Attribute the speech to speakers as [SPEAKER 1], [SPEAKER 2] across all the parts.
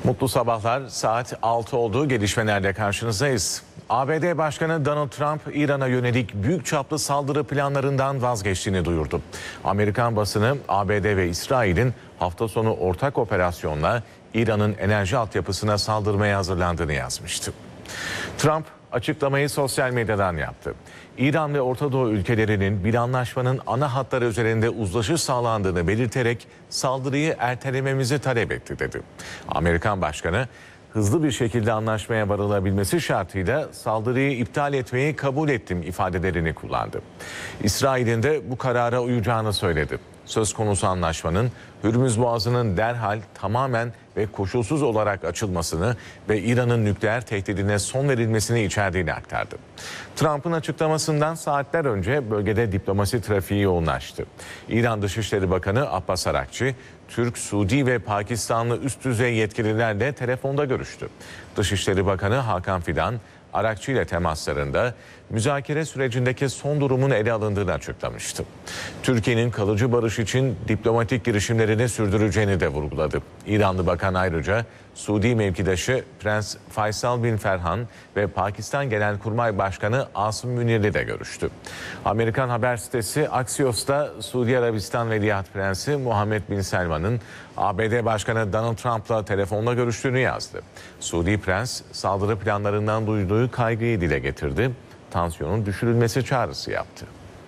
[SPEAKER 1] Mutlu sabahlar. Saat 6 olduğu gelişmelerle karşınızdayız. ABD Başkanı Donald Trump, İran'a yönelik büyük çaplı saldırı planlarından vazgeçtiğini duyurdu. Amerikan basını ABD ve İsrail'in hafta sonu ortak operasyonla İran'ın enerji altyapısına saldırmaya hazırlandığını yazmıştı. Trump açıklamayı sosyal medyadan yaptı. İran ve Orta Doğu ülkelerinin bir anlaşmanın ana hatları üzerinde uzlaşı sağlandığını belirterek saldırıyı ertelememizi talep etti dedi. Amerikan Başkanı hızlı bir şekilde anlaşmaya varılabilmesi şartıyla saldırıyı iptal etmeyi kabul ettim ifadelerini kullandı. İsrail'in de bu karara uyacağını söyledi. Söz konusu anlaşmanın Hürmüz Boğazı'nın derhal tamamen ve koşulsuz olarak açılmasını ve İran'ın nükleer tehdidine son verilmesini içerdiğini aktardı. Trump'ın açıklamasından saatler önce bölgede diplomasi trafiği yoğunlaştı. İran Dışişleri Bakanı Abbas Arakçı, Türk, Suudi ve Pakistanlı üst düzey yetkililerle telefonda görüştü. Dışişleri Bakanı Hakan Fidan, Arakçı ile temaslarında müzakere sürecindeki son durumun ele alındığını açıklamıştı. Türkiye'nin kalıcı barış için diplomatik girişimlerini sürdüreceğini de vurguladı. İranlı bakan ayrıca Suudi mevkidaşı Prens Faysal bin Ferhan ve Pakistan Genelkurmay Başkanı Asım Münir'le de görüştü. Amerikan haber sitesi Axios'ta Suudi Arabistan Veliaht Prensi Muhammed bin Selman'ın ABD Başkanı Donald Trump'la telefonla görüştüğünü yazdı. Suudi Prens saldırı planlarından duyduğu kaygıyı dile getirdi. Tansiyonun düşürülmesi çağrısı yaptı.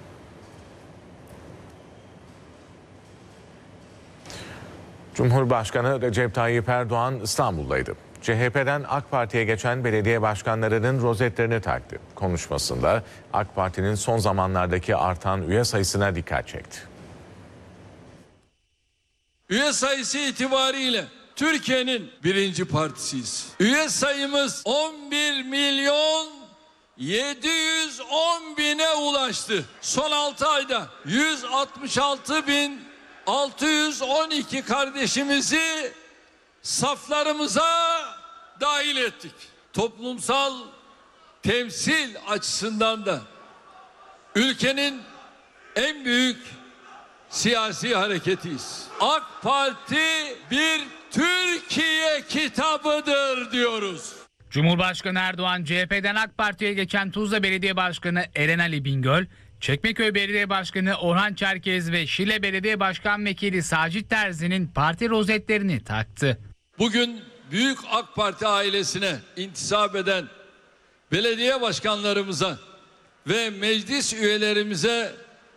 [SPEAKER 1] Cumhurbaşkanı Recep Tayyip Erdoğan İstanbul'daydı. CHP'den AK Parti'ye geçen belediye başkanlarının rozetlerini taktı. Konuşmasında AK Parti'nin son zamanlardaki artan üye sayısına dikkat çekti.
[SPEAKER 2] Üye sayısı itibariyle Türkiye'nin birinci partisiyiz. Üye sayımız 11 milyon 710 bine ulaştı. Son 6 ayda 166.612 kardeşimizi saflarımıza dahil ettik. Toplumsal temsil açısından da ülkenin en büyük siyasi hareketiyiz. AK Parti bir Türkiye kitabıdır diyoruz.
[SPEAKER 3] Cumhurbaşkanı Erdoğan, CHP'den AK Parti'ye geçen Tuzla Belediye Başkanı Eren Ali Bingöl, Çekmeköy Belediye Başkanı Orhan Çerkez ve Şile Belediye Başkan Vekili Sacit Terzi'nin parti rozetlerini taktı.
[SPEAKER 2] Bugün büyük AK Parti ailesine intisap eden belediye başkanlarımıza ve meclis üyelerimize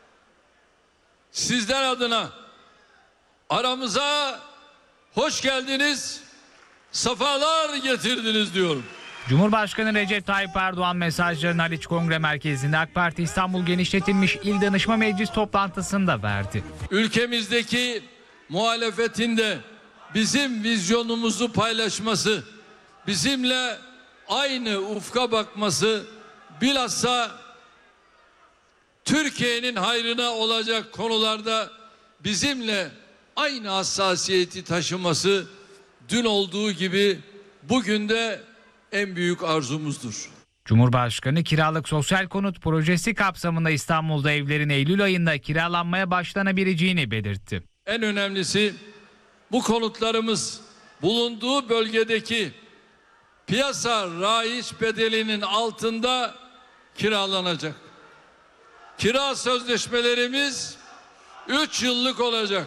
[SPEAKER 2] sizler adına aramıza hoş geldiniz, sefalar getirdiniz diyorum.
[SPEAKER 3] Cumhurbaşkanı Recep Tayyip Erdoğan mesajlarını Haliç Kongre Merkezi'nde AK Parti İstanbul Genişletilmiş İl Danışma Meclis toplantısında verdi.
[SPEAKER 2] Ülkemizdeki muhalefetin de bizim vizyonumuzu paylaşması, bizimle aynı ufka bakması, bilhassa Türkiye'nin hayrına olacak konularda bizimle aynı hassasiyeti taşıması dün olduğu gibi bugün de en büyük arzumuzdur.
[SPEAKER 3] Cumhurbaşkanı kiralık sosyal konut projesi kapsamında İstanbul'da evlerin Eylül ayında kiralanmaya başlanabileceğini belirtti.
[SPEAKER 2] En önemlisi bu konutlarımız bulunduğu bölgedeki piyasa raiç bedelinin altında kiralanacak. Kira sözleşmelerimiz 3 yıllık olacak.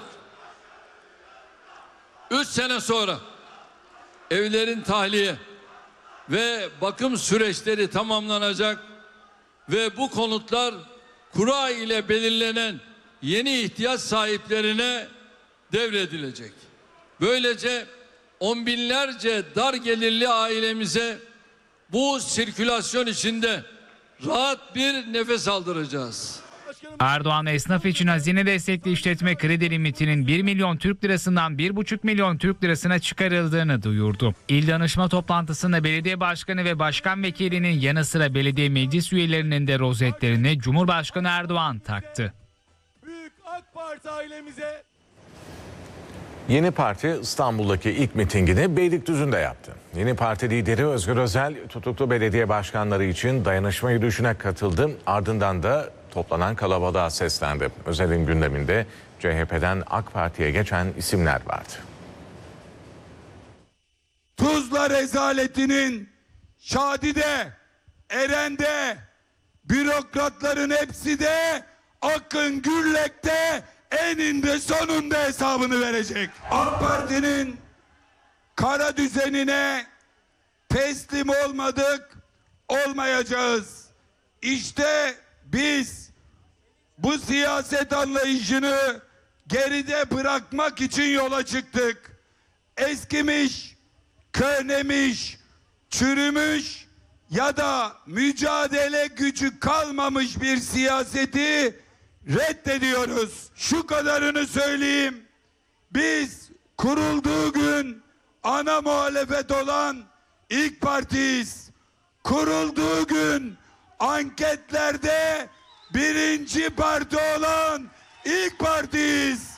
[SPEAKER 2] 3 sene sonra evlerin tahliye ve bakım süreçleri tamamlanacak ve bu konutlar kura ile belirlenen yeni ihtiyaç sahiplerine devredilecek. Böylece on binlerce dar gelirli ailemize bu sirkülasyon içinde rahat bir nefes aldıracağız.
[SPEAKER 3] Erdoğan, esnaf için hazine destekli işletme kredi limitinin 1 milyon Türk lirasından 1,5 milyon Türk lirasına çıkarıldığını duyurdu. İl danışma toplantısında belediye başkanı ve başkan vekilinin yanı sıra belediye meclis üyelerinin de rozetlerini Cumhurbaşkanı Erdoğan taktı.
[SPEAKER 4] Büyük AK Parti ailemize...
[SPEAKER 1] Yeni Parti İstanbul'daki ilk mitingini Beylikdüzü'nde yaptı. Yeni Parti lideri Özgür Özel tutuklu belediye başkanları için dayanışma yürüyüşüne katıldı. Ardından da toplanan kalabalığa seslendi. Özel'in gündeminde CHP'den AK Parti'ye geçen isimler vardı.
[SPEAKER 5] Tuzla rezaletinin Şadi'de, Eren'de, bürokratların hepsi de Akın Gürlek'te eninde sonunda hesabını verecek. AK Parti'nin kara düzenine teslim olmadık, olmayacağız. İşte biz bu siyaset anlayışını geride bırakmak için yola çıktık. Eskimiş, köhnemiş, çürümüş ya da mücadele gücü kalmamış bir siyaseti reddediyoruz. Şu kadarını söyleyeyim. Biz kurulduğu gün ana muhalefet olan ilk partiyiz. Kurulduğu gün anketlerde birinci parti olan ilk partiyiz.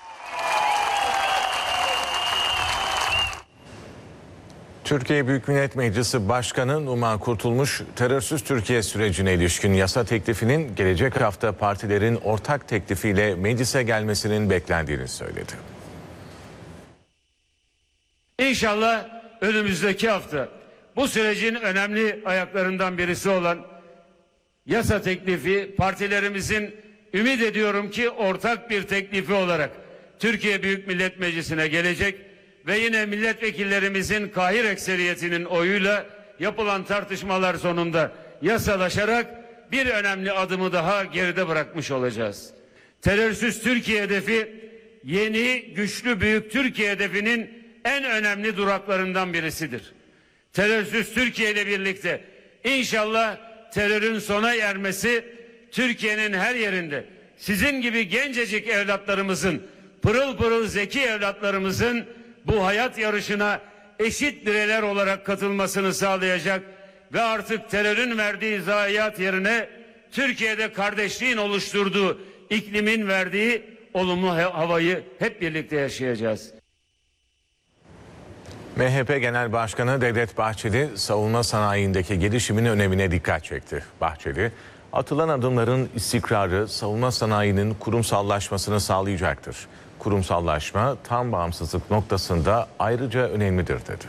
[SPEAKER 1] Türkiye Büyük Millet Meclisi Başkanı Numan Kurtulmuş, terörsüz Türkiye sürecine ilişkin yasa teklifinin gelecek hafta partilerin ortak teklifiyle meclise gelmesinin beklendiğini söyledi.
[SPEAKER 6] İnşallah önümüzdeki hafta bu sürecin önemli ayaklarından birisi olan yasa teklifi partilerimizin ümit ediyorum ki ortak bir teklifi olarak Türkiye Büyük Millet Meclisi'ne gelecek ve yine milletvekillerimizin kahir ekseriyetinin oyuyla yapılan tartışmalar sonunda yasalaşarak bir önemli adımı daha geride bırakmış olacağız. Terörsüz Türkiye hedefi yeni, güçlü, büyük Türkiye hedefinin en önemli duraklarından birisidir. Terörsüz Türkiye ile birlikte inşallah terörün sona ermesi Türkiye'nin her yerinde sizin gibi gencecik evlatlarımızın, pırıl pırıl zeki evlatlarımızın bu hayat yarışına eşit bireyler olarak katılmasını sağlayacak ve artık terörün verdiği zayiat yerine Türkiye'de kardeşliğin oluşturduğu iklimin verdiği olumlu havayı hep birlikte yaşayacağız.
[SPEAKER 1] MHP Genel Başkanı Devlet Bahçeli, savunma sanayindeki gelişimin önemine dikkat çekti. Bahçeli, atılan adımların istikrarı savunma sanayinin kurumsallaşmasını sağlayacaktır. Kurumsallaşma tam bağımsızlık noktasında ayrıca önemlidir dedi.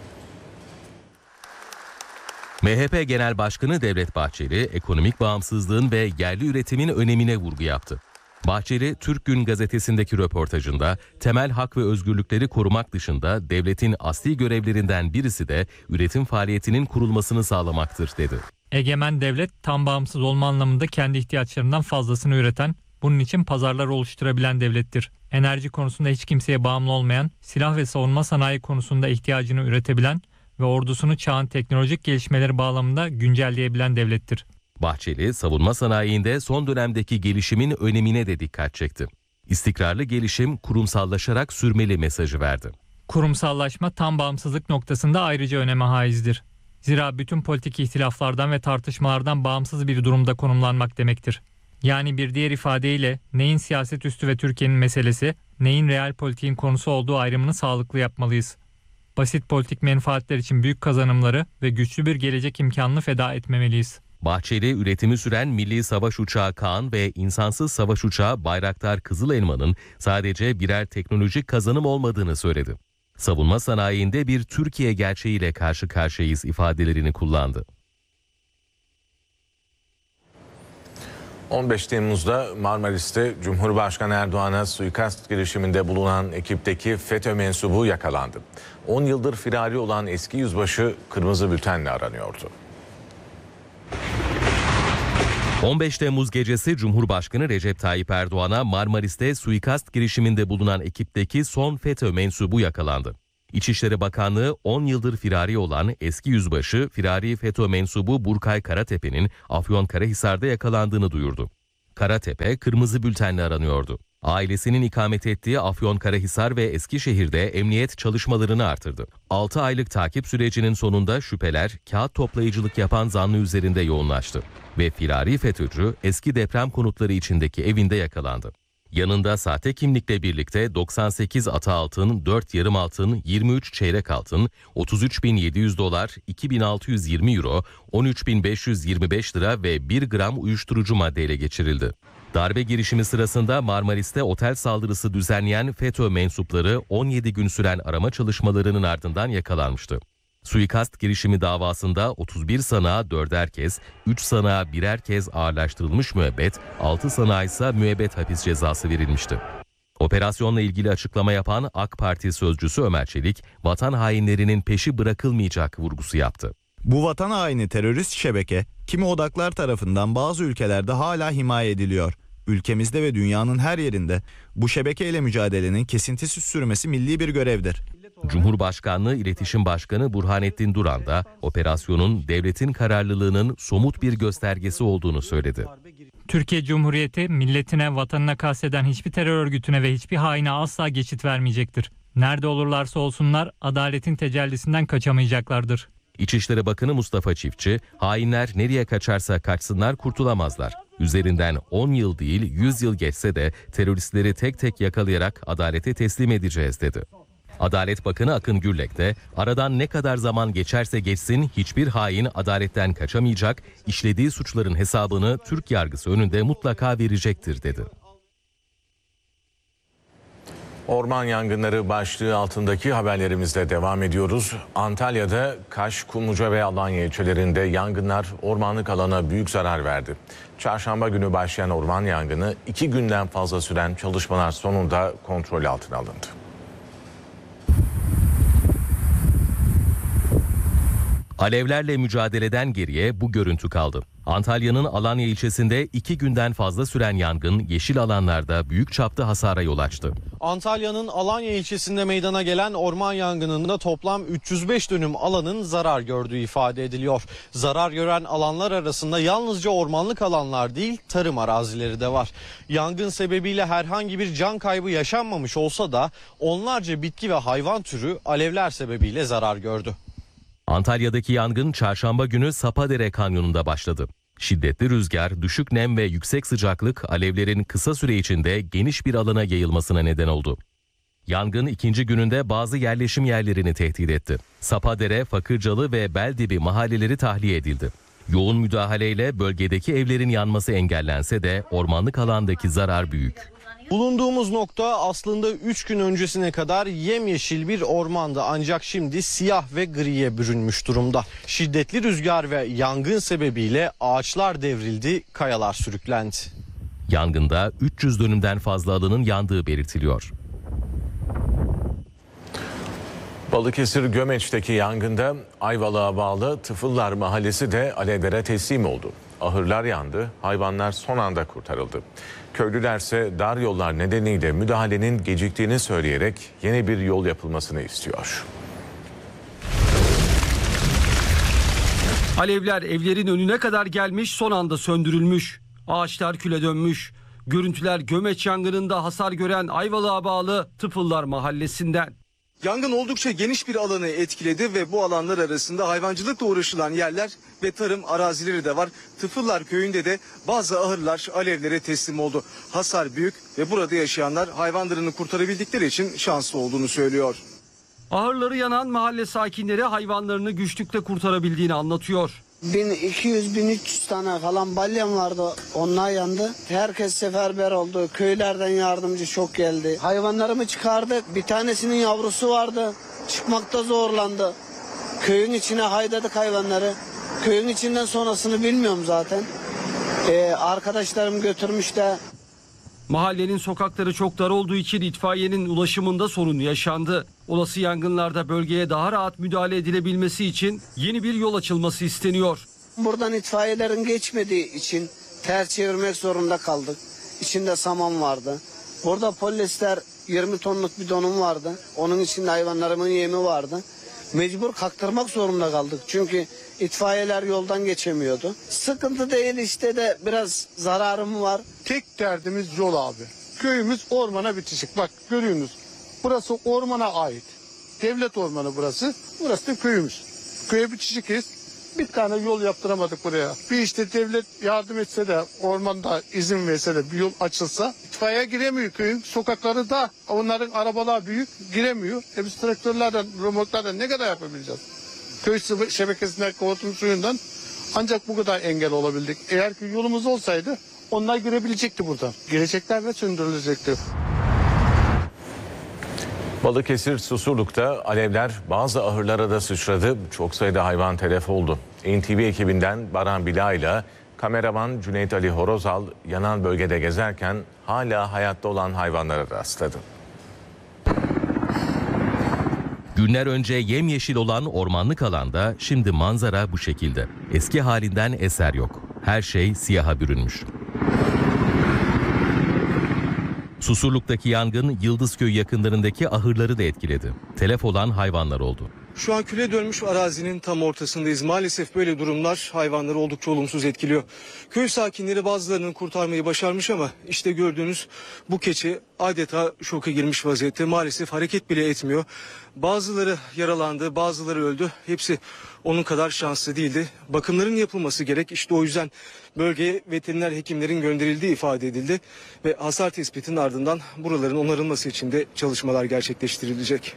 [SPEAKER 7] MHP Genel Başkanı Devlet Bahçeli, ekonomik bağımsızlığın ve yerli üretimin önemine vurgu yaptı. Bahçeli, Türk Gün gazetesindeki röportajında temel hak ve özgürlükleri korumak dışında devletin asli görevlerinden birisi de üretim faaliyetinin kurulmasını sağlamaktır dedi.
[SPEAKER 8] Egemen devlet tam bağımsız olma anlamında kendi ihtiyaçlarından fazlasını üreten, bunun için pazarlar oluşturabilen devlettir. Enerji konusunda hiç kimseye bağımlı olmayan, silah ve savunma sanayi konusunda ihtiyacını üretebilen ve ordusunu çağın teknolojik gelişmeleri bağlamında güncelleyebilen devlettir.
[SPEAKER 7] Bahçeli, savunma sanayinde son dönemdeki gelişimin önemine de dikkat çekti. İstikrarlı gelişim kurumsallaşarak sürmeli mesajı verdi.
[SPEAKER 8] Kurumsallaşma tam bağımsızlık noktasında ayrıca öneme haizdir. Zira bütün politik ihtilaflardan ve tartışmalardan bağımsız bir durumda konumlanmak demektir. Yani bir diğer ifadeyle neyin siyaset üstü ve Türkiye'nin meselesi, neyin real politiğin konusu olduğu ayrımını sağlıklı yapmalıyız. Basit politik menfaatler için büyük kazanımları ve güçlü bir gelecek imkanını feda etmemeliyiz.
[SPEAKER 7] Bahçeli, üretimi süren milli savaş uçağı Kaan ve insansız savaş uçağı Bayraktar Kızıl Elma'nın sadece birer teknolojik kazanım olmadığını söyledi. Savunma sanayinde bir Türkiye gerçeğiyle karşı karşıyayız ifadelerini kullandı.
[SPEAKER 1] 15 Temmuz'da Marmaris'te Cumhurbaşkanı Erdoğan'a suikast girişiminde bulunan ekipteki FETÖ mensubu yakalandı. 10 yıldır firari olan eski yüzbaşı kırmızı bültenle aranıyordu.
[SPEAKER 7] 15 Temmuz gecesi Cumhurbaşkanı Recep Tayyip Erdoğan'a Marmaris'te suikast girişiminde bulunan ekipteki son FETÖ mensubu yakalandı. İçişleri Bakanlığı 10 yıldır firari olan eski yüzbaşı firari FETÖ mensubu Burkay Karatepe'nin Afyonkarahisar'da yakalandığını duyurdu. Karatepe kırmızı bültenle aranıyordu. Ailesinin ikamet ettiği Afyonkarahisar ve Eskişehir'de emniyet çalışmalarını artırdı. 6 aylık takip sürecinin sonunda şüpheler kağıt toplayıcılık yapan zanlı üzerinde yoğunlaştı ve firari FETÖ'cü eski deprem konutları içindeki evinde yakalandı. Yanında sahte kimlikle birlikte 98 ata altın, 4 yarım altın, 23 çeyrek altın, 33.700 dolar, 2.620 euro, 13.525 lira ve 1 gram uyuşturucu madde ele geçirildi. Darbe girişimi sırasında Marmaris'te otel saldırısı düzenleyen FETÖ mensupları 17 gün süren arama çalışmalarının ardından yakalanmıştı. Suikast girişimi davasında 31 sanığa 4'er kez, 3 sanığa 1'er kez ağırlaştırılmış müebbet, 6 sanığa ise müebbet hapis cezası verilmişti. Operasyonla ilgili açıklama yapan AK Parti sözcüsü Ömer Çelik, vatan hainlerinin peşi bırakılmayacak vurgusu yaptı.
[SPEAKER 9] Bu vatan haini terörist şebeke, kimi odaklar tarafından bazı ülkelerde hala himaye ediliyor. Ülkemizde ve dünyanın her yerinde bu şebekeyle mücadelenin kesintisiz sürmesi milli bir görevdir.
[SPEAKER 7] Cumhurbaşkanlığı İletişim Başkanı Burhanettin Duran da operasyonun devletin kararlılığının somut bir göstergesi olduğunu söyledi.
[SPEAKER 8] Türkiye Cumhuriyeti milletine, vatanına kasteden hiçbir terör örgütüne ve hiçbir haine asla geçit vermeyecektir. Nerede olurlarsa olsunlar adaletin tecellisinden kaçamayacaklardır.
[SPEAKER 7] İçişleri Bakanı Mustafa Çiftçi, hainler nereye kaçarsa kaçsınlar kurtulamazlar. Üzerinden 10 yıl değil 100 yıl geçse de teröristleri tek tek yakalayarak adalete teslim edeceğiz dedi. Adalet Bakanı Akın Gürlek de aradan ne kadar zaman geçerse geçsin hiçbir hain adaletten kaçamayacak, işlediği suçların hesabını Türk yargısı önünde mutlaka verecektir dedi.
[SPEAKER 1] Orman yangınları başlığı altındaki haberlerimizle devam ediyoruz. Antalya'da Kaş, Kumluca ve Alanya ilçelerinde yangınlar ormanlık alana büyük zarar verdi. Çarşamba günü başlayan orman yangını 2 günden fazla süren çalışmalar sonunda kontrol altına alındı.
[SPEAKER 7] Alevlerle mücadeleden geriye bu görüntü kaldı. Antalya'nın Alanya ilçesinde 2 günden fazla süren yangın yeşil alanlarda büyük çapta hasara yol açtı.
[SPEAKER 10] Antalya'nın Alanya ilçesinde meydana gelen orman yangınında toplam 305 dönüm alanın zarar gördüğü ifade ediliyor. Zarar gören alanlar arasında yalnızca ormanlık alanlar değil, tarım arazileri de var. Yangın sebebiyle herhangi bir can kaybı yaşanmamış olsa da onlarca bitki ve hayvan türü alevler sebebiyle zarar gördü.
[SPEAKER 7] Antalya'daki yangın çarşamba günü Sapadere Kanyonu'nda başladı. Şiddetli rüzgar, düşük nem ve yüksek sıcaklık alevlerin kısa süre içinde geniş bir alana yayılmasına neden oldu. Yangın ikinci gününde bazı yerleşim yerlerini tehdit etti. Sapadere, Fakırcalı ve Beldibi mahalleleri tahliye edildi. Yoğun müdahaleyle bölgedeki evlerin yanması engellense de ormanlık alandaki zarar büyük.
[SPEAKER 10] Bulunduğumuz nokta aslında 3 gün öncesine kadar yemyeşil bir ormandı, ancak şimdi siyah ve griye bürünmüş durumda. Şiddetli rüzgar ve yangın sebebiyle ağaçlar devrildi, kayalar sürüklendi.
[SPEAKER 7] Yangında 300 dönümden fazla alanın yandığı belirtiliyor.
[SPEAKER 1] Balıkesir Gömeç'teki yangında Ayvalık'a bağlı Tıfıllar Mahallesi de alevlere teslim oldu. Ahırlar yandı, hayvanlar son anda kurtarıldı. Köylülerse dar yollar nedeniyle müdahalenin geciktiğini söyleyerek yeni bir yol yapılmasını istiyor.
[SPEAKER 11] Alevler evlerin önüne kadar gelmiş, son anda söndürülmüş. Ağaçlar küle dönmüş. Görüntüler Gömeç yangınında hasar gören Ayvalık'a bağlı Tıfıllar Mahallesi'nden.
[SPEAKER 12] Yangın oldukça geniş bir alanı etkiledi ve bu alanlar arasında hayvancılıkla uğraşılan yerler ve tarım arazileri de var. Tıfıllar köyünde de bazı ahırlar alevlere teslim oldu. Hasar büyük ve burada yaşayanlar hayvanlarını kurtarabildikleri için şanslı olduğunu söylüyor.
[SPEAKER 11] Ahırları yanan mahalle sakinleri hayvanlarını güçlükle kurtarabildiğini anlatıyor.
[SPEAKER 13] 1200-1300 tane falan balyam vardı, onlar yandı. Herkes seferber oldu, köylerden yardımcı çok geldi. Hayvanlarımı çıkardık, bir tanesinin yavrusu vardı, çıkmakta zorlandı. Köyün içine haydadık hayvanları. Köyün içinden sonrasını bilmiyorum zaten. Arkadaşlarım götürmüş de.
[SPEAKER 11] Mahallenin sokakları çok dar olduğu için itfaiyenin ulaşımında sorun yaşandı. Olası yangınlarda bölgeye daha rahat müdahale edilebilmesi için yeni bir yol açılması isteniyor.
[SPEAKER 13] Buradan itfaiyelerin geçmediği için ters çevirmek zorunda kaldık. İçinde saman vardı. Burada polyester 20 tonluk bidonum vardı. Onun içinde hayvanlarımın yemi vardı. Mecbur kaktırmak zorunda kaldık. Çünkü itfaiyeler yoldan geçemiyordu. Sıkıntı değil işte, de biraz zararım var.
[SPEAKER 14] Tek derdimiz yol abi. Köyümüz ormana bitişik. Bak görüyorsunuz. Burası ormana ait. Devlet ormanı burası. Burası da köyümüz. Köye bitişikiz. Bir tane yol yaptıramadık buraya. Bir işte devlet yardım etse de ormanda izin verse de bir yol açılsa. İtfaiye giremiyor köyün. Sokakları da onların arabalar büyük giremiyor. Biz traktörlerden, remorklardan ne kadar yapabileceğiz? Köy şebekesinden, hortum suyundan ancak bu kadar engel olabildik. Eğer ki yolumuz olsaydı onlar girebilecekti buradan. Girecekler ve söndürülecekti.
[SPEAKER 1] Balıkesir Susurluk'ta alevler bazı ahırlara da sıçradı. Çok sayıda hayvan telef oldu. NTV ekibinden Baran Bila ile kameraman Cüneyt Ali Horozal yanan bölgede gezerken hala hayatta olan hayvanlara rastladı.
[SPEAKER 7] Günler önce yemyeşil olan ormanlık alanda şimdi manzara bu şekilde. Eski halinden eser yok. Her şey siyaha bürünmüş. Susurluk'taki yangın Yıldızköy yakınlarındaki ahırları da etkiledi. Telef olan hayvanlar oldu.
[SPEAKER 12] Şu an küle dönmüş arazinin tam ortasındayız. Maalesef böyle durumlar hayvanları oldukça olumsuz etkiliyor. Köy sakinleri bazılarının kurtarmayı başarmış ama işte gördüğünüz bu keçi adeta şoka girmiş vaziyette. Maalesef hareket bile etmiyor. Bazıları yaralandı, bazıları öldü. Hepsi onun kadar şanslı değildi. Bakımların yapılması gerek. İşte o yüzden bölgeye veteriner hekimlerin gönderildiği ifade edildi. Ve hasar tespitinin ardından buraların onarılması için de çalışmalar gerçekleştirilecek.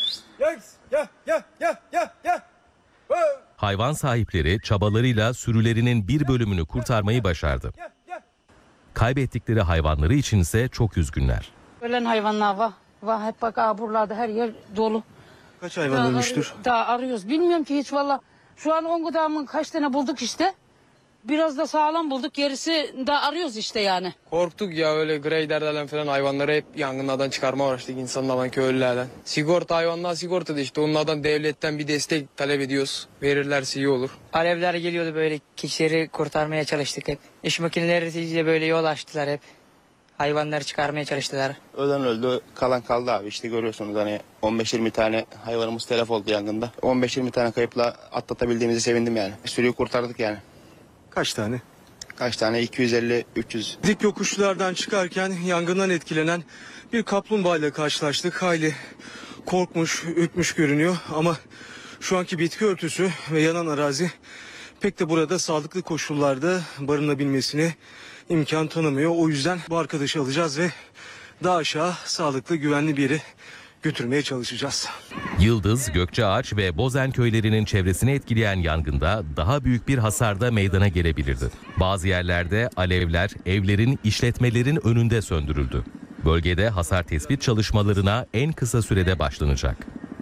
[SPEAKER 7] Hayvan sahipleri çabalarıyla sürülerinin bir bölümünü kurtarmayı başardı. Kaybettikleri hayvanları içinse çok üzgünler.
[SPEAKER 15] Ölen hayvanlar var. Hep bak buralarda her yer dolu.
[SPEAKER 12] Kaç hayvan ölmüştür?
[SPEAKER 15] Daha arıyoruz. Bilmiyorum ki hiç valla. Şu an 10 gıdamın kaç tane bulduk işte. Biraz da sağlam bulduk. Gerisi daha arıyoruz işte yani.
[SPEAKER 16] Korktuk ya, öyle greyderlerden falan hayvanları hep yangınlardan çıkarma uğraştık insanlardan, köylülerden. Sigorta, hayvanlar sigorta da işte onlardan devletten bir destek talep ediyoruz. Verirlerse iyi olur.
[SPEAKER 17] Alevler geliyordu, böyle keçileri kurtarmaya çalıştık hep. İş makineleriyle böyle yol açtılar hep. Hayvanları çıkarmaya çalıştılar.
[SPEAKER 18] Ölen öldü, kalan kaldı abi. İşte görüyorsunuz hani 15-20 tane hayvanımız telef oldu yangında. 15-20 tane kayıpla atlatabildiğimizi sevindim yani. Sürüyü kurtardık yani.
[SPEAKER 12] Kaç tane?
[SPEAKER 18] Kaç tane? 250-300.
[SPEAKER 12] Dik yokuşlardan çıkarken yangından etkilenen bir kaplumbağa ile karşılaştık. Hayli korkmuş, ürkmüş görünüyor ama şu anki bitki örtüsü ve yanan arazi pek de burada sağlıklı koşullarda barınabilmesine imkan tanımıyor. O yüzden bu arkadaşı alacağız ve daha aşağı sağlıklı, güvenli bir yere götürmeye çalışacağız.
[SPEAKER 7] Yıldız, Gökçeağaç ve Bozen köylerinin çevresini etkileyen yangında daha büyük bir hasar da meydana gelebilirdi. Bazı yerlerde alevler evlerin, işletmelerin önünde söndürüldü. Bölgede hasar tespit çalışmalarına en kısa sürede başlanacak.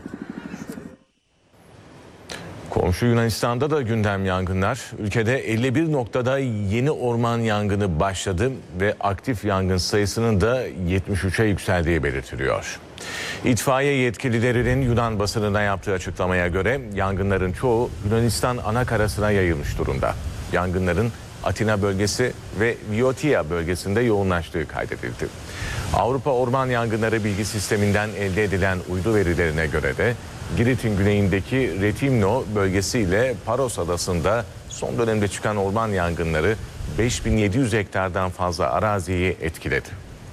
[SPEAKER 1] Komşu Yunanistan'da da gündem yangınlar. Ülkede 51 noktada yeni orman yangını başladı ve aktif yangın sayısının da 73'e yükseldiği belirtiliyor. İtfaiye yetkililerinin Yunan basınına yaptığı açıklamaya göre yangınların çoğu Yunanistan anakarasına yayılmış durumda. Yangınların Atina bölgesi ve Viotia bölgesinde yoğunlaştığı kaydedildi. Avrupa Orman Yangınları Bilgi Sisteminden elde edilen uydu verilerine göre de Girit'in güneyindeki Retimno bölgesi ile Paros adasında son dönemde çıkan orman yangınları 5700 hektardan fazla araziyi etkiledi.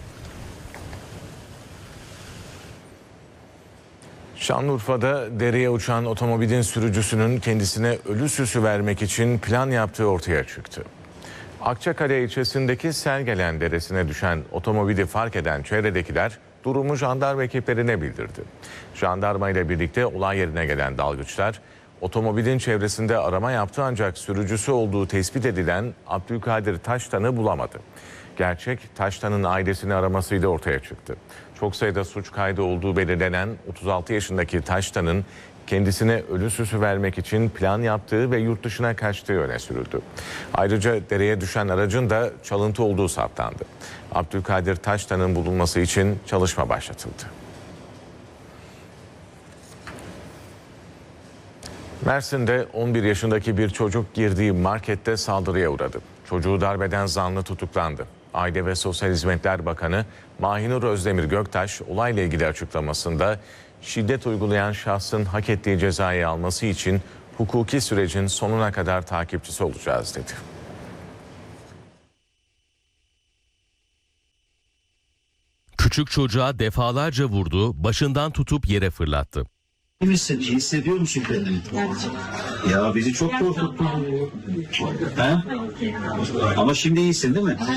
[SPEAKER 1] Şanlıurfa'da dereye uçan otomobilin sürücüsünün kendisine ölü süsü vermek için plan yaptığı ortaya çıktı. Akçakale ilçesindeki Sergelen Deresi'ne düşen otomobili fark eden çevredekiler durumu jandarma ekiplerine bildirdi. Jandarma ile birlikte olay yerine gelen dalgıçlar otomobilin çevresinde arama yaptı ancak sürücüsü olduğu tespit edilen Abdülkadir Taştan'ı bulamadı. Gerçek Taştan'ın ailesini aramasıyla ortaya çıktı. Çok sayıda suç kaydı olduğu belirlenen 36 yaşındaki Taştan'ın kendisine ölü süsü vermek için plan yaptığı ve yurt dışına kaçtığı öne sürüldü. Ayrıca dereye düşen aracın da çalıntı olduğu saptandı. Abdülkadir Taştan'ın bulunması için çalışma başlatıldı. Mersin'de 11 yaşındaki bir çocuk girdiği markette saldırıya uğradı. Çocuğu darbeden zanlı tutuklandı. Aile ve Sosyal Hizmetler Bakanı Mahinur Özdemir Göktaş olayla ilgili açıklamasında şiddet uygulayan şahsın hak ettiği cezayı alması için hukuki sürecin sonuna kadar takipçisi olacağız dedi.
[SPEAKER 7] Küçük çocuğa defalarca vurdu, başından tutup yere fırlattı.
[SPEAKER 19] İyi misin? Hissediyor musun kendini? Ya bizi çok korkuttun. Ha? Ama şimdi iyisin değil mi?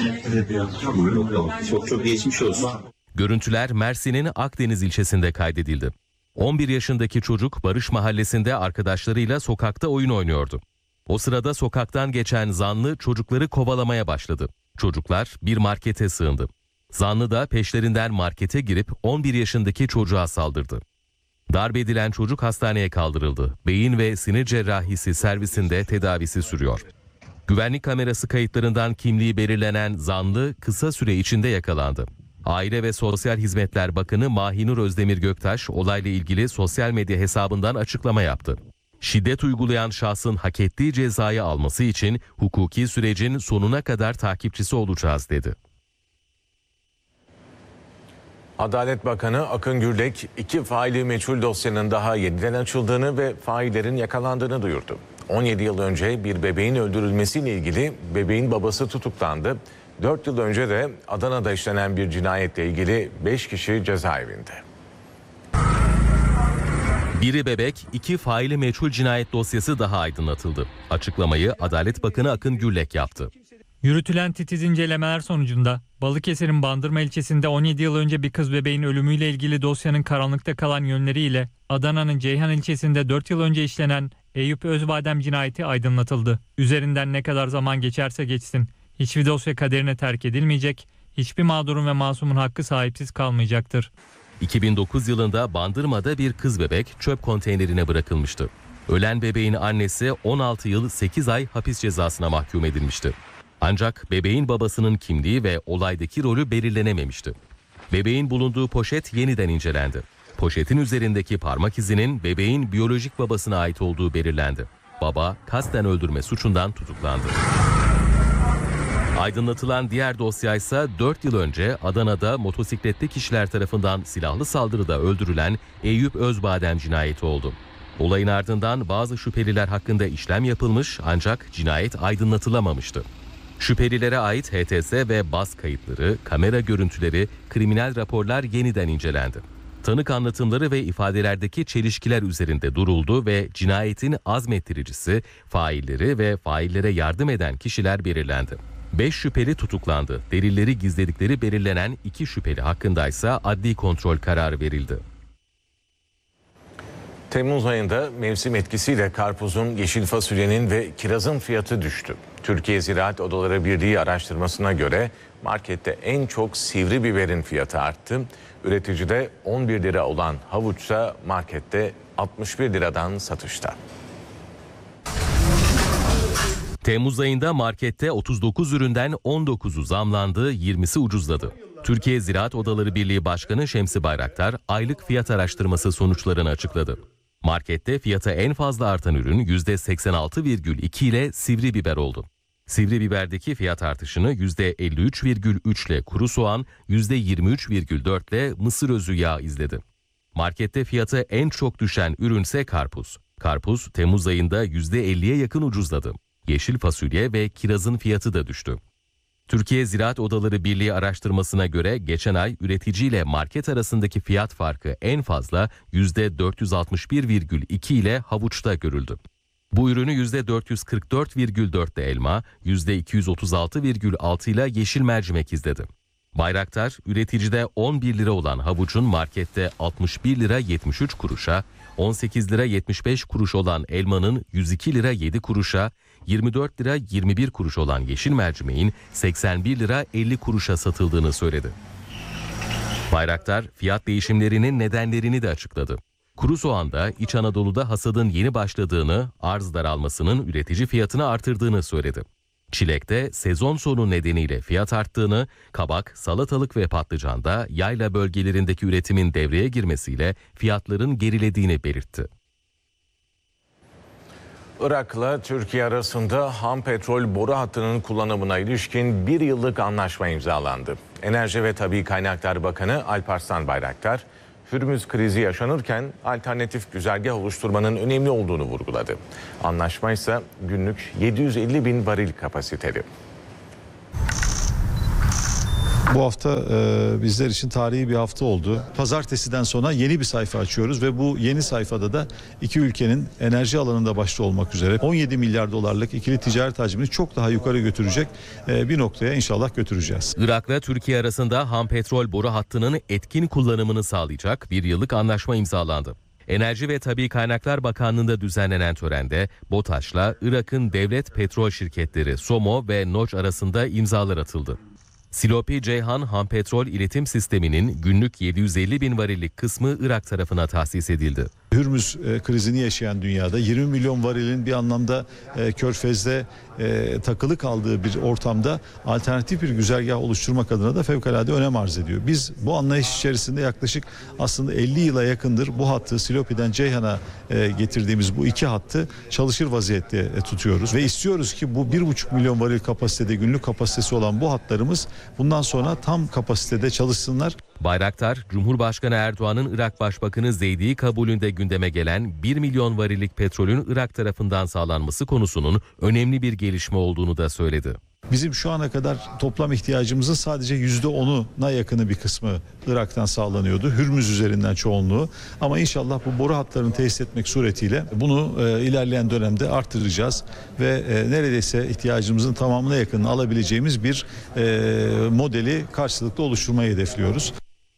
[SPEAKER 19] Çok geçmiş olsun.
[SPEAKER 7] Görüntüler Mersin'in Akdeniz ilçesinde kaydedildi. 11 yaşındaki çocuk Barış Mahallesi'nde arkadaşlarıyla sokakta oyun oynuyordu. O sırada sokaktan geçen zanlı çocukları kovalamaya başladı. Çocuklar bir markete sığındı. Zanlı da peşlerinden markete girip 11 yaşındaki çocuğa saldırdı. Darp edilen çocuk hastaneye kaldırıldı. Beyin ve sinir cerrahisi servisinde tedavisi sürüyor. Güvenlik kamerası kayıtlarından kimliği belirlenen zanlı kısa süre içinde yakalandı. Aile ve Sosyal Hizmetler Bakanı Mahinur Özdemir Göktaş olayla ilgili sosyal medya hesabından açıklama yaptı. Şiddet uygulayan şahsın hak ettiği cezayı alması için hukuki sürecin sonuna kadar takipçisi olacağız dedi.
[SPEAKER 1] Adalet Bakanı Akın Gürlek, 2 faili meçhul dosyanın daha yeniden açıldığını ve faillerin yakalandığını duyurdu. 17 yıl önce bir bebeğin öldürülmesiyle ilgili bebeğin babası tutuklandı. 4 yıl önce de Adana'da işlenen bir cinayetle ilgili 5 kişi cezaevinde.
[SPEAKER 7] Biri bebek, 2 faili meçhul cinayet dosyası daha aydınlatıldı. Açıklamayı Adalet Bakanı Akın Gürlek yaptı.
[SPEAKER 8] Yürütülen titiz incelemeler sonucunda Balıkesir'in Bandırma ilçesinde 17 yıl önce bir kız bebeğin ölümüyle ilgili dosyanın karanlıkta kalan yönleriyle Adana'nın Ceyhan ilçesinde 4 yıl önce işlenen Eyüp Özbadem cinayeti aydınlatıldı. Üzerinden ne kadar zaman geçerse geçsin hiçbir dosya kaderine terk edilmeyecek, hiçbir mağdurun ve masumun hakkı sahipsiz kalmayacaktır.
[SPEAKER 7] 2009 yılında Bandırma'da bir kız bebek çöp konteynerine bırakılmıştı. Ölen bebeğin annesi 16 yıl 8 ay hapis cezasına mahkum edilmişti. Ancak bebeğin babasının kimliği ve olaydaki rolü belirlenememişti. Bebeğin bulunduğu poşet yeniden incelendi. Poşetin üzerindeki parmak izinin bebeğin biyolojik babasına ait olduğu belirlendi. Baba kasten öldürme suçundan tutuklandı. Aydınlatılan diğer dosya ise 4 yıl önce Adana'da motosikletli kişiler tarafından silahlı saldırıda öldürülen Eyüp Özbadem cinayeti oldu. Olayın ardından bazı şüpheliler hakkında işlem yapılmış ancak cinayet aydınlatılamamıştı. Şüphelilere ait HTS ve bas kayıtları, kamera görüntüleri, kriminal raporlar yeniden incelendi. Tanık anlatımları ve ifadelerdeki çelişkiler üzerinde duruldu ve cinayetin azmettiricisi, failleri ve faillere yardım eden kişiler belirlendi. 5 şüpheli tutuklandı. Delilleri gizledikleri belirlenen 2 şüpheli hakkındaysa adli kontrol kararı verildi.
[SPEAKER 1] Temmuz ayında mevsim etkisiyle karpuzun, yeşil fasulyenin ve kirazın fiyatı düştü. Türkiye Ziraat Odaları Birliği araştırmasına göre markette en çok sivri biberin fiyatı arttı. Üreticide 11 lira olan havuçsa markette 61 liradan satışta.
[SPEAKER 7] Temmuz ayında markette 39 üründen 19'u zamlandı, 20'si ucuzladı. Türkiye Ziraat Odaları Birliği Başkanı Şemsi Bayraktar aylık fiyat araştırması sonuçlarını açıkladı. Markette fiyatı en fazla artan ürün %86,2 ile sivri biber oldu. Sivri biberdeki fiyat artışını %53,3 ile kuru soğan, %23,4 ile mısır özü yağı izledi. Markette fiyatı en çok düşen ürünse karpuz. Karpuz Temmuz ayında %50'ye yakın ucuzladı. Yeşil fasulye ve kirazın fiyatı da düştü. Türkiye Ziraat Odaları Birliği araştırmasına göre geçen ay üreticiyle market arasındaki fiyat farkı en fazla %461,2 ile havuçta görüldü. Bu ürünü %444,4 ile elma, %236,6 ile yeşil mercimek izledi. Bayraktar, üreticide 11 lira olan havucun markette 61 lira 73 kuruşa, 18 lira 75 kuruş olan elmanın 102 lira 7 kuruşa, 24 lira 21 kuruş olan yeşil mercimeğin 81 lira 50 kuruşa satıldığını söyledi. Bayraktar, fiyat değişimlerinin nedenlerini de açıkladı. Kuru soğanda İç Anadolu'da hasadın yeni başladığını, arz daralmasının üretici fiyatını artırdığını söyledi. Çilekte sezon sonu nedeniyle fiyat arttığını, kabak, salatalık ve patlıcanda yayla bölgelerindeki üretimin devreye girmesiyle fiyatların gerilediğini belirtti.
[SPEAKER 1] Irak'la Türkiye arasında ham petrol boru hattının kullanımına ilişkin 1 yıllık anlaşma imzalandı. Enerji ve Tabii Kaynaklar Bakanı Alparslan Bayraktar, Hürmüz krizi yaşanırken alternatif güzergah oluşturmanın önemli olduğunu vurguladı. Anlaşma ise günlük 750 bin varil kapasiteli.
[SPEAKER 20] Bu hafta bizler için tarihi bir hafta oldu. Pazartesiden sonra yeni bir sayfa açıyoruz ve bu yeni sayfada da iki ülkenin enerji alanında başta olmak üzere 17 milyar dolarlık ikili ticaret hacmini çok daha yukarı götürecek bir noktaya inşallah götüreceğiz.
[SPEAKER 7] Irak'la Türkiye arasında ham petrol boru hattının etkin kullanımını sağlayacak 1 yıllık anlaşma imzalandı. Enerji ve Tabii Kaynaklar Bakanlığı'nda düzenlenen törende BOTAŞ'la Irak'ın devlet petrol şirketleri SOMO ve NOC arasında imzalar atıldı. Silopi Ceyhan ham petrol iletim sisteminin günlük 750 bin varillik kısmı Irak tarafına tahsis edildi.
[SPEAKER 20] Hürmüz krizini yaşayan dünyada 20 milyon varilin bir anlamda Körfez'de takılı kaldığı bir ortamda alternatif bir güzergah oluşturmak adına da fevkalade önem arz ediyor. Biz bu anlayış içerisinde yaklaşık aslında 50 yıla yakındır bu hattı Silopi'den Ceyhan'a getirdiğimiz bu iki hattı çalışır vaziyette tutuyoruz. Ve istiyoruz ki bu 1,5 milyon varil kapasitede günlük kapasitesi olan bu hatlarımız bundan sonra tam kapasitede çalışsınlar.
[SPEAKER 7] Bayraktar, Cumhurbaşkanı Erdoğan'ın Irak Başbakanı Zeydi'yi kabulünde gündeme gelen 1 milyon varillik petrolün Irak tarafından sağlanması konusunun önemli bir gelişme olduğunu da söyledi.
[SPEAKER 20] Bizim şu ana kadar toplam ihtiyacımızın sadece %10'una yakını bir kısmı Irak'tan sağlanıyordu. Hürmüz üzerinden çoğunluğu. Ama inşallah bu boru hatlarını tesis etmek suretiyle bunu ilerleyen dönemde arttıracağız. Ve neredeyse ihtiyacımızın tamamına yakın alabileceğimiz bir modeli karşılıklı oluşturmayı hedefliyoruz.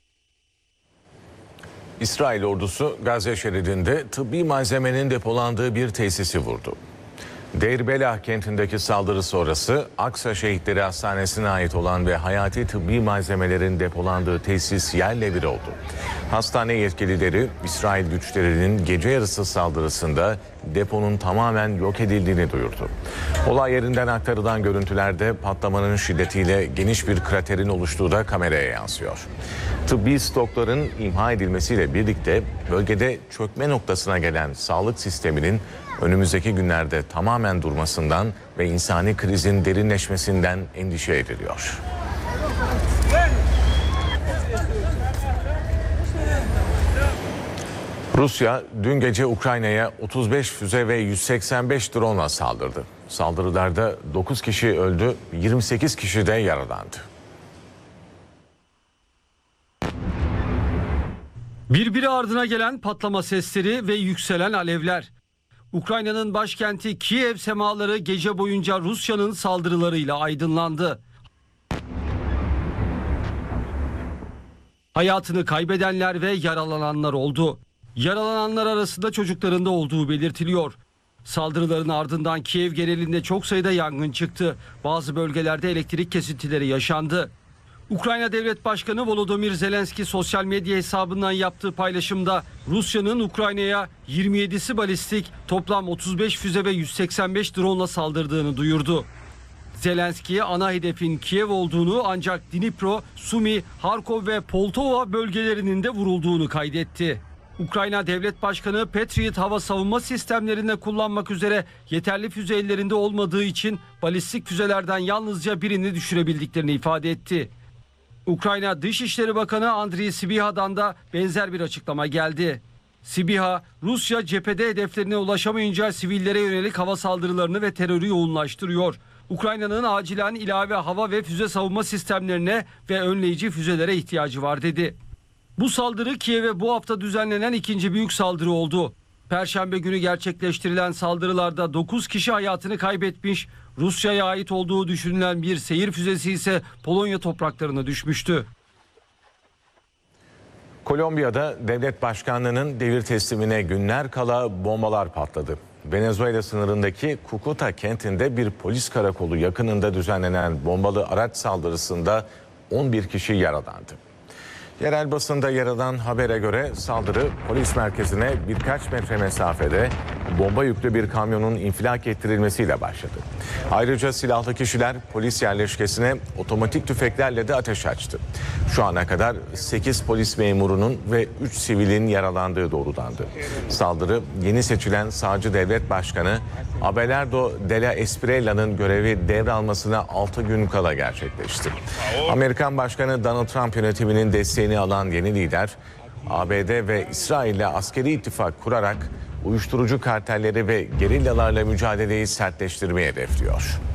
[SPEAKER 1] İsrail ordusu Gazze şeridinde tıbbi malzemenin depolandığı bir tesisi vurdu. Deir Belah kentindeki saldırı sonrası Aksa Şehitleri Hastanesi'ne ait olan ve hayati tıbbi malzemelerin depolandığı tesis yerle bir oldu. Hastane yetkilileri İsrail güçlerinin gece yarısı saldırısında deponun tamamen yok edildiğini duyurdu. Olay yerinden aktarılan görüntülerde patlamanın şiddetiyle geniş bir kraterin oluştuğu da kameraya yansıyor. Tıbbi stokların imha edilmesiyle birlikte bölgede çökme noktasına gelen sağlık sisteminin önümüzdeki günlerde tamamen durmasından ve insani krizin derinleşmesinden endişe ediliyor. Rusya dün gece Ukrayna'ya 35 füze ve 185 drone'la saldırdı. Saldırılarda 9 kişi öldü, 28 kişi de yaralandı.
[SPEAKER 11] Birbiri ardına gelen patlama sesleri ve yükselen alevler. Ukrayna'nın başkenti Kiev semaları gece boyunca Rusya'nın saldırılarıyla aydınlandı. Hayatını kaybedenler ve yaralananlar oldu. Yaralananlar arasında çocukların da olduğu belirtiliyor. Saldırıların ardından Kiev genelinde çok sayıda yangın çıktı. Bazı bölgelerde elektrik kesintileri yaşandı. Ukrayna Devlet Başkanı Volodymyr Zelenski sosyal medya hesabından yaptığı paylaşımda Rusya'nın Ukrayna'ya 27'si balistik, toplam 35 füze ve 185 drone'la saldırdığını duyurdu. Zelenski ana hedefin Kiev olduğunu ancak Dnipro, Sumi, Harkov ve Poltava bölgelerinin de vurulduğunu kaydetti. Ukrayna Devlet Başkanı Patriot hava savunma sistemlerinde kullanmak üzere yeterli füze ellerinde olmadığı için balistik füzelerden yalnızca birini düşürebildiklerini ifade etti. Ukrayna Dışişleri Bakanı Andriy Sibiha'dan da benzer bir açıklama geldi. Sibiha, Rusya cephede hedeflerine ulaşamayınca sivillere yönelik hava saldırılarını ve terörü yoğunlaştırıyor. Ukrayna'nın acilen ilave hava ve füze savunma sistemlerine ve önleyici füzelere ihtiyacı var dedi. Bu saldırı Kiev'e bu hafta düzenlenen ikinci büyük saldırı oldu. Perşembe günü gerçekleştirilen saldırılarda 9 kişi hayatını kaybetmiş, Rusya'ya ait olduğu düşünülen bir seyir füzesi ise Polonya topraklarına düşmüştü.
[SPEAKER 1] Kolombiya'da devlet başkanlığının devir teslimine günler kala bombalar patladı. Venezuela sınırındaki Cucuta kentinde bir polis karakolu yakınında düzenlenen bombalı araç saldırısında 11 kişi yaralandı. Yerel basında yer alan habere göre saldırı polis merkezine birkaç metre mesafede bomba yüklü bir kamyonun infilak ettirilmesiyle başladı. Ayrıca silahlı kişiler polis yerleşkesine otomatik tüfeklerle de ateş açtı. Şu ana kadar 8 polis memurunun ve 3 sivilin yaralandığı doğrulandı. Saldırı yeni seçilen sağcı devlet başkanı Abelardo de la Espriella'nın görevi devralmasına 6 gün kala gerçekleşti. Amerikan Başkanı Donald Trump yönetiminin desteğini alan yeni lider, ABD ve İsrail'le askeri ittifak kurarak uyuşturucu kartelleri ve gerillalarla mücadeleyi sertleştirmeyi hedefliyor.